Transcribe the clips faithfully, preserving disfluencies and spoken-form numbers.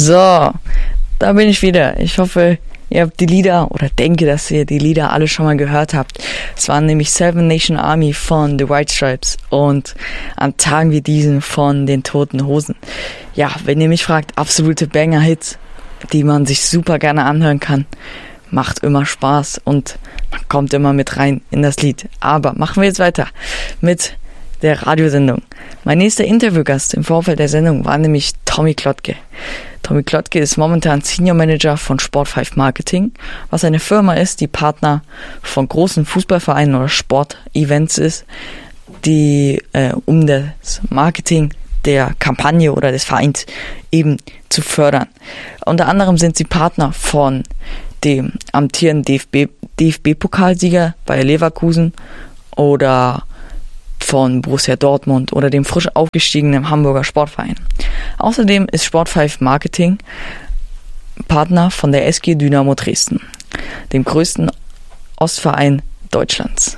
So, da bin ich wieder. Ich hoffe, ihr habt die Lieder oder denke, dass ihr die Lieder alle schon mal gehört habt. Es waren nämlich Seven Nation Army von The White Stripes und an Tagen wie diesen von den Toten Hosen. Ja, wenn ihr mich fragt, absolute Banger-Hits, die man sich super gerne anhören kann. Macht immer Spaß und man kommt immer mit rein in das Lied. Aber machen wir jetzt weiter mit der Radiosendung. Mein nächster Interviewgast im Vorfeld der Sendung war nämlich Tommy Klotke. Tommy Klotke ist momentan Senior Manager von Sport fünf Marketing, was eine Firma ist, die Partner von großen Fußballvereinen oder Sportevents ist, die äh, um das Marketing der Kampagne oder des Vereins eben zu fördern. Unter anderem sind sie Partner von dem amtierenden D F B, D F B-Pokalsieger Bayer Leverkusen oder von Borussia Dortmund oder dem frisch aufgestiegenen Hamburger Sportverein. Außerdem ist Sport fünf Marketing Partner von der S G Dynamo Dresden, dem größten Ostverein Deutschlands.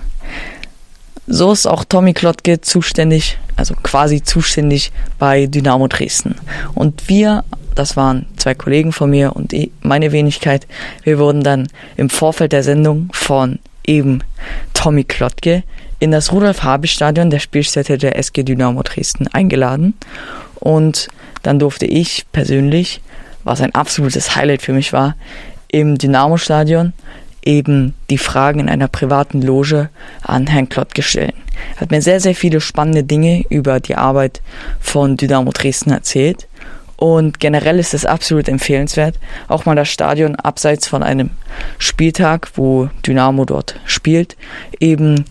So ist auch Tommy Klotke zuständig, also quasi zuständig bei Dynamo Dresden. Und wir, das waren zwei Kollegen von mir und meine Wenigkeit, wir wurden dann im Vorfeld der Sendung von eben Tommy Klotke in das Rudolf-Habich-Stadion der Spielstätte der S G Dynamo Dresden eingeladen. Und dann durfte ich persönlich, was ein absolutes Highlight für mich war, im Dynamo-Stadion eben die Fragen in einer privaten Loge an Herrn Klotke stellen. Er hat mir sehr, sehr viele spannende Dinge über die Arbeit von Dynamo Dresden erzählt. Und generell ist es absolut empfehlenswert, auch mal das Stadion abseits von einem Spieltag, wo Dynamo dort spielt, eben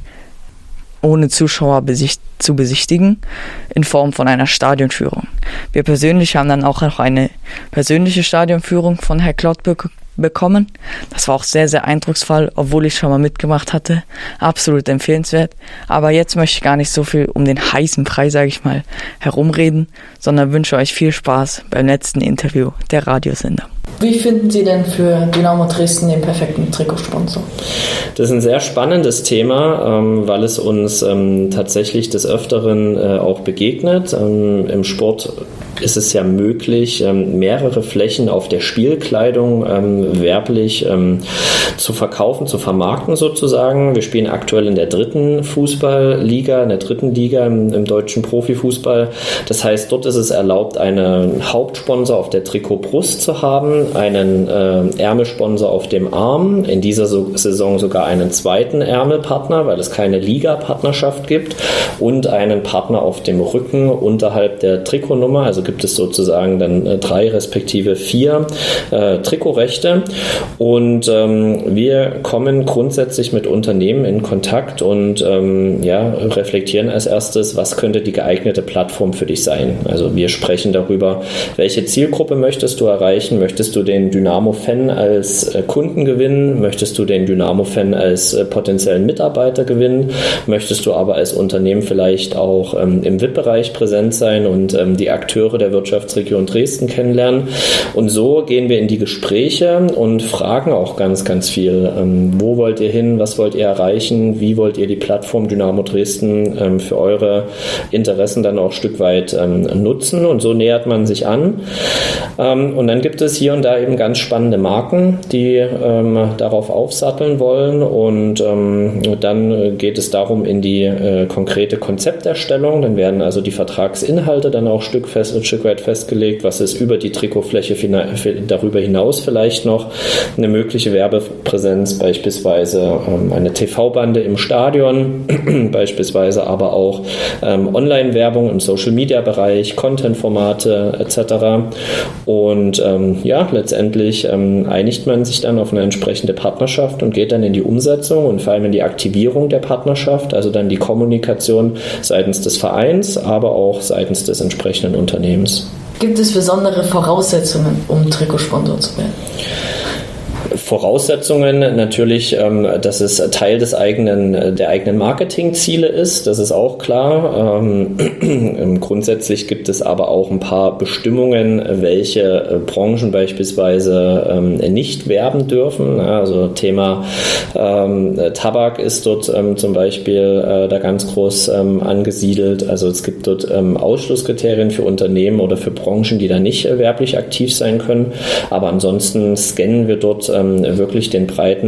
ohne Zuschauer besicht- zu besichtigen, in Form von einer Stadionführung. Wir persönlich haben dann auch noch eine persönliche Stadionführung von Herrn Klotke bekommen. Das war auch sehr, sehr eindrucksvoll, obwohl ich schon mal mitgemacht hatte. Absolut empfehlenswert. Aber jetzt möchte ich gar nicht so viel um den heißen Brei, sage ich mal, herumreden, sondern wünsche euch viel Spaß beim letzten Interview der Radiosender. Wie finden Sie denn für Dynamo Dresden den perfekten Trikotsponsor? Das ist ein sehr spannendes Thema, ähm, weil es uns ähm, tatsächlich des Öfteren äh, auch begegnet. Ähm, im Sport ist es ja möglich, ähm, mehrere Flächen auf der Spielkleidung ähm, werblich ähm, zu verkaufen, zu vermarkten sozusagen. Wir spielen aktuell in der dritten Fußballliga, in der dritten Liga im, im deutschen Profifußball. Das heißt, dort ist es erlaubt, einen Hauptsponsor auf der Trikotbrust zu haben, einen äh, Ärmelsponsor auf dem Arm, in dieser so- Saison sogar einen zweiten Ärmelpartner, weil es keine Liga-Partnerschaft gibt, und einen Partner auf dem Rücken unterhalb der Trikotnummer. Also gibt es sozusagen dann äh, drei respektive vier äh, Trikotrechte. Und ähm, wir kommen grundsätzlich mit Unternehmen in Kontakt und ähm, ja, reflektieren als erstes, was könnte die geeignete Plattform für dich sein. Also wir sprechen darüber, welche Zielgruppe möchtest du erreichen? Möchtest du den Dynamo-Fan als äh, Kunden gewinnen? Möchtest du den Dynamo-Fan als äh, potenziellen Mitarbeiter gewinnen? Möchtest du aber als Unternehmen vielleicht auch ähm, im V I P-Bereich präsent sein und ähm, die Akteure der Wirtschaftsregion Dresden kennenlernen? Und so gehen wir in die Gespräche und fragen auch ganz, ganz viel. Ähm, wo wollt ihr hin? Was wollt ihr erreichen? Wie wollt ihr die Plattform Dynamo Dresden ähm, für eure Interessen dann auch ein Stück weit ähm, nutzen? Und so nähert man sich an. Ähm, und dann gibt es hier und da eben ganz spannende Marken, die ähm, darauf aufsatteln wollen. Und ähm, dann geht es darum in die äh, konkrete Konzepterstellung. Dann werden also die Vertragsinhalte dann auch Stück, fest, ein Stück weit festgelegt, was ist über die Trikotfläche darüber hinaus vielleicht noch eine mögliche Werbepräsenz, beispielsweise ähm, eine T V-Bande im Stadion, beispielsweise aber auch ähm, Online-Werbung im Social-Media-Bereich, Content-Formate et cetera. Und ähm, ja, letztendlich ähm, einigt man sich dann auf eine entsprechende Partnerschaft und geht dann in die Umsetzung und vor allem in die Aktivierung der Partnerschaft, also dann die Kommunikation seitens des Vereins, aber auch seitens des entsprechenden Unternehmens. Gibt es besondere Voraussetzungen, um Trikotsponsor zu werden? Voraussetzungen natürlich, ähm, dass es Teil des eigenen, der eigenen Marketingziele ist, das ist auch klar. Ähm, grundsätzlich gibt es aber auch ein paar Bestimmungen, welche Branchen beispielsweise ähm, nicht werben dürfen. Also Thema ähm, Tabak ist dort ähm, zum Beispiel äh, da ganz groß ähm, angesiedelt. Also es gibt dort ähm, Ausschlusskriterien für Unternehmen oder für Branchen, die da nicht äh, werblich aktiv sein können. Aber ansonsten scannen wir dort ähm, wirklich den breiten